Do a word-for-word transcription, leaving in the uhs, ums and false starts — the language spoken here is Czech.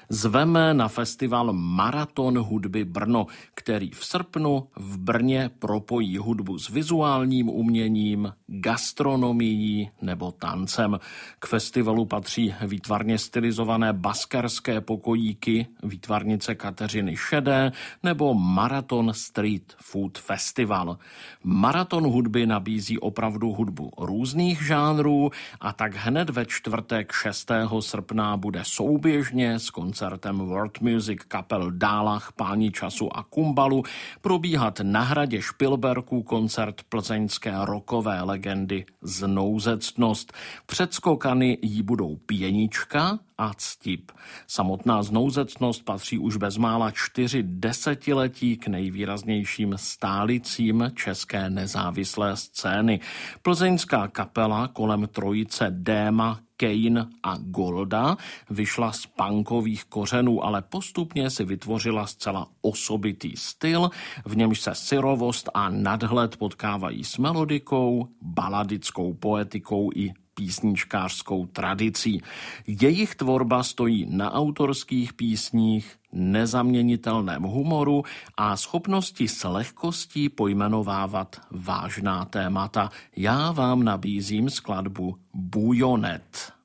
zveme na festival Maraton hudby Brno, který v srpnu v Brně propojí hudbu s vizuálním uměním, gastronomií nebo tancem. K festivalu patří výtvarně stylizované baskerské pokojíky, výtvarnice Kateřiny Šedé nebo Maraton Street Food Festival. Maraton hudby nabízí opravdu hudbu různých žánrů a tak hned ve čtvrtek šestého srpna bude souběžně s koncertem World Music kapel Dálach, Páni času a Kumbalu probíhat na hradě Špilberků koncert plzeňské rockové legendy Znouzectnost. Před skokany jí budou Pěnička a Ctip. Samotná Znouzectnost patří už bezmála čtyři desetiletí k nejvýraznějším stálicím české nezávislé scény. Plzeňská kapela kolem trojice Déma, Kane a Golda vyšla z punkových kořenů, ale postupně si vytvořila zcela osobitý styl, v němž se syrovost a nadhled potkávají s melodikou, baladickou poetikou i písničkářskou tradicí. Jejich tvorba stojí na autorských písních, nezaměnitelném humoru a schopnosti s lehkostí pojmenovávat vážná témata. Já vám nabízím skladbu Bujonet.